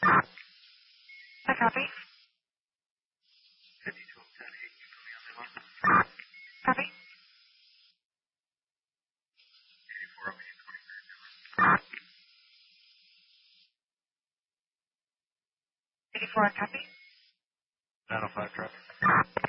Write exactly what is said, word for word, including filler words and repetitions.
I copy. Copy. eighty-four, copy. nine oh five traffic.